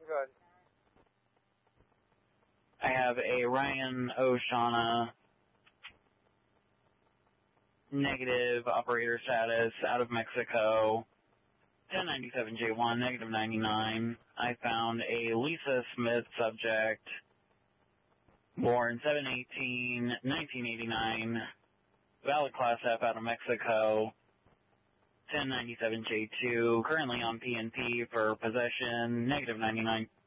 Good. I have a Ryan O'Shaughnessy, negative operator status, out of Mexico, 1097J1, negative 99. I found a Lisa Smith subject, born 7/18/1989, valid Class F, out of Mexico, 1097J2, currently on PNP for possession, negative 99.